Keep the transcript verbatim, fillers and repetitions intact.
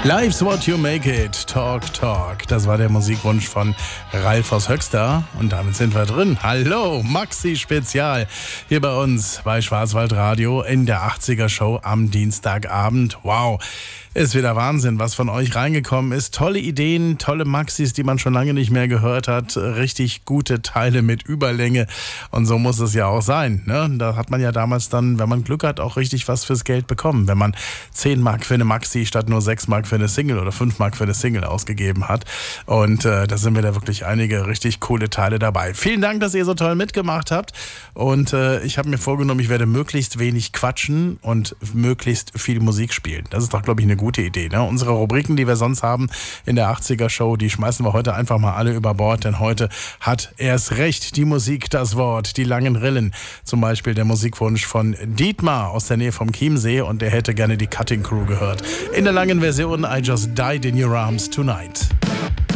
Life's what you make it. Talk, talk. Das war der Musikwunsch von Ralf aus Höxter. Und damit sind wir drin. Hallo, Maxi Spezial. Hier bei uns bei Schwarzwaldradio in der achtziger Show am Dienstagabend. Wow. Ist wieder Wahnsinn, was von euch reingekommen ist. Tolle Ideen, tolle Maxis, die man schon lange nicht mehr gehört hat. Richtig gute Teile mit Überlänge. Und so muss es ja auch sein. Ne? Da hat man ja damals dann, wenn man Glück hat, auch richtig was fürs Geld bekommen. Wenn man zehn Mark für eine Maxi statt nur sechs Mark für eine Single oder fünf Mark für eine Single ausgegeben hat. Und äh, da sind mir da wirklich einige richtig coole Teile dabei. Vielen Dank, dass ihr so toll mitgemacht habt. Und äh, ich habe mir vorgenommen, ich werde möglichst wenig quatschen und möglichst viel Musik spielen. Das ist doch, glaube ich, eine gute Idee. Ne? Unsere Rubriken, die wir sonst haben in der achtziger Show, die schmeißen wir heute einfach mal alle über Bord, denn heute hat erst recht die Musik das Wort. Die langen Rillen, zum Beispiel der Musikwunsch von Dietmar aus der Nähe vom Chiemsee, und der hätte gerne die Cutting Crew gehört. In der langen Version I Just Died in Your Arms Tonight.